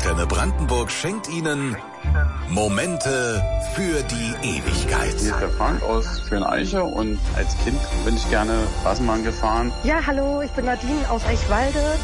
Antenne Brandenburg schenkt Ihnen Momente für die Ewigkeit. Hier ist der Frank aus Schöneiche und als Kind bin ich gerne Straßenbahn gefahren. Ja, hallo, ich bin Nadine aus Eichwalde.